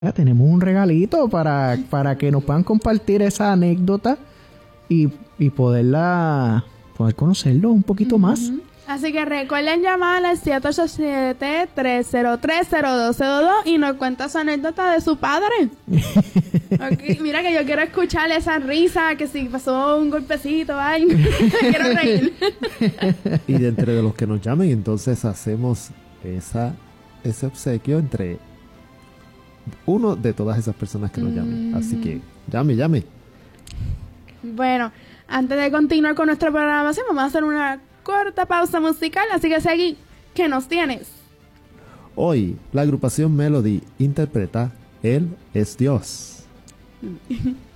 Tenemos un regalito para que nos puedan compartir esa anécdota y poder conocerlo un poquito más. Así que recuerden llamar al 787-303-0202 y nos cuenta su anécdota de su padre. Okay, mira que yo quiero escuchar esa risa, que si pasó un golpecito, ay, quiero reír. Y de entre de los que nos llamen, entonces hacemos ese obsequio entre uno de todas esas personas que nos llamen. Así que llame. Bueno, antes de continuar con nuestra programación, vamos a hacer una corta pausa musical, así que seguí. ¿Qué nos tienes? Hoy, la agrupación Melody interpreta Él es Dios.